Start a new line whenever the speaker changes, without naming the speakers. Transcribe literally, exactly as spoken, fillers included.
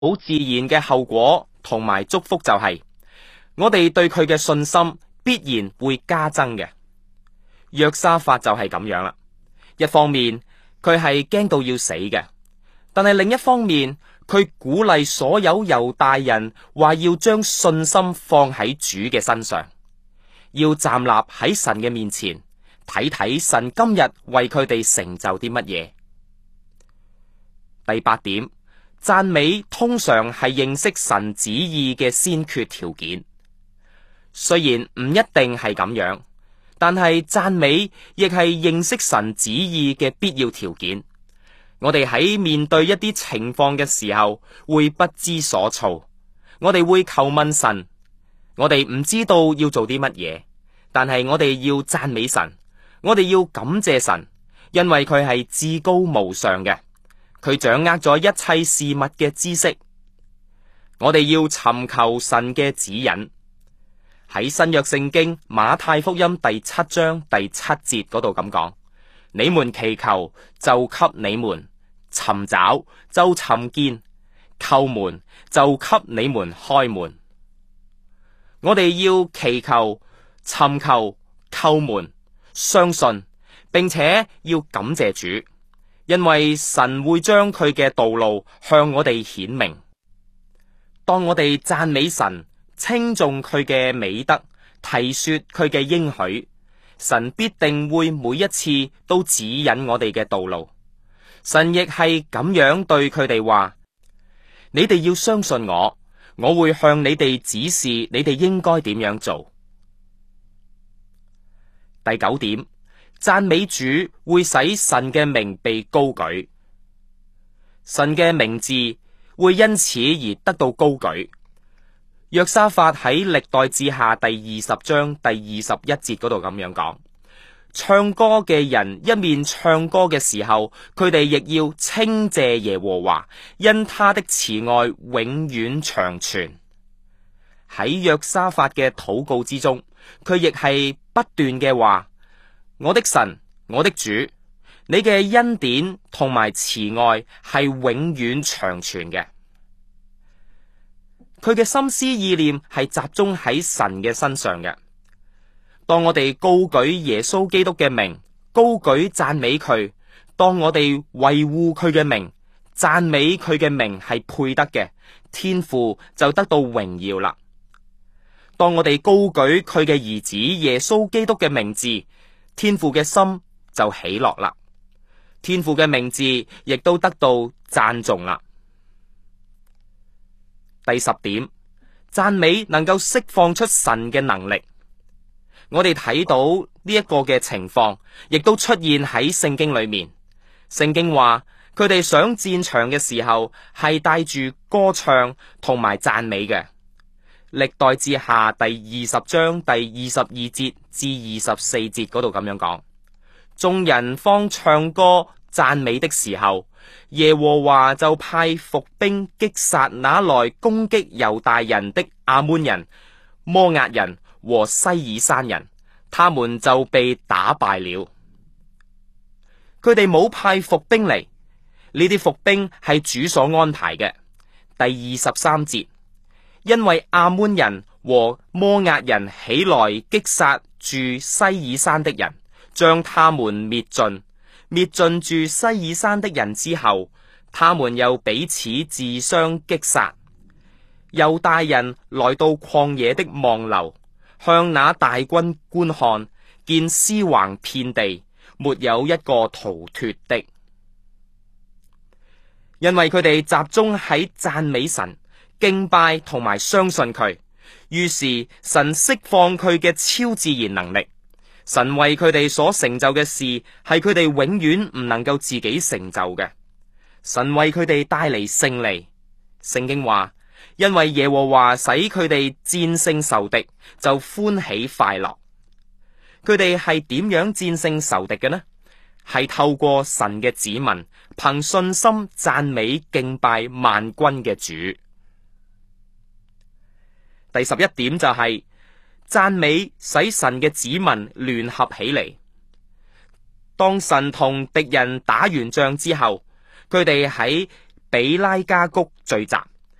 好自然嘅後果同埋祝福就係，我哋對佢嘅信心必然會加增嘅。約沙法就係咁樣啦，一方面佢係驚到要死嘅，但係另一方面佢鼓勵所有猶大人話要將信心放喺主嘅身上，要站立喺神嘅面前，睇睇神今日為佢哋成就啲乜嘢。第八點，讚美通常係認識神旨意嘅先決條件，雖然唔一定係咁樣，但係讚美亦係認識神旨意嘅必要條件。我哋喺面對一啲情況嘅時候，會不知所措，我哋會求問神，我哋唔知道要做啲乜嘢，但係我哋要讚美神，我哋要感謝神，因為佢係至高無上嘅，佢掌握咗一切事物嘅知識。我哋要尋求神嘅指引。喺新約聖經馬太福音第七章第七節嗰度咁講：你們祈求就給你們，尋找就尋見，叩門就給你們開門。我哋要祈求、尋求、叩門，相信並且要感謝主，因為神會將佢嘅道路向我哋顯明。當我哋讚美神，稱頌佢嘅美德，提說佢嘅應許，神必定會每一次都指引我哋嘅道路。神亦係咁樣對佢哋話：你哋要相信我，我會向你哋指示你哋應該點樣做。第九點，讚美主會使神嘅名被高舉，神嘅名字會因此而得到高舉。約沙法喺歷代志下第二十章第二十一節嗰度咁樣講：唱歌嘅人一面唱歌嘅時候，佢哋亦要稱謝耶和華，因他的慈愛永遠長存。喺約沙法嘅禱告之中，佢亦係不斷嘅話：我的神，我的主，你嘅恩典同埋慈愛係永遠長存嘅。佢嘅心思意念係集中喺神嘅身上嘅。當我哋高舉耶穌基督嘅名，高舉讚美佢，當我哋維護佢嘅名，讚美佢嘅名係配得嘅，天父就得到榮耀啦。當我哋高舉佢嘅兒子耶穌基督嘅名字，天父嘅心就喜樂啦，天父嘅名字亦都得到讚頌啦。第十點，讚美能夠釋放出神嘅能力。我哋睇到呢一個嘅情況，亦都出現喺聖經裏面。聖經話佢哋上戰場嘅時候係帶住歌唱同埋讚美嘅。歷代志下第二十章第二十二節至二十四節嗰度咁樣講：眾人方唱歌讚美的時候，耶和華就派伏兵擊殺那來攻擊猶大人的亞捫人、摩押人和西爾山人，他們就被打敗了。佢哋冇派伏兵嚟，呢啲伏兵係主所安排嘅。第二十三節，因為亞捫人和摩押人起來擊殺住西爾山的人，將他們滅盡。滅盡住西爾山的人之後，他們又彼此自相擊殺。猶大人來到曠野的望樓，向那大軍觀看，見屍橫遍地，沒有一個逃脫的。因為佢哋集中喺讚美神、敬拜同埋相信佢，於是神釋放佢嘅超自然能力。神為佢哋所成就嘅事，係佢哋永遠唔能夠自己成就嘅。神為佢哋帶嚟勝利。聖經話，因為耶和華使佢哋戰勝仇敵，就歡喜快樂。佢哋係點樣戰勝仇敵嘅呢？係透過神嘅子民，憑信心讚美敬拜萬軍嘅主。第十一點就係、是。讚美使神嘅子民聯合起嚟。當神同敵人打完仗之後，佢哋喺比拉加谷聚集，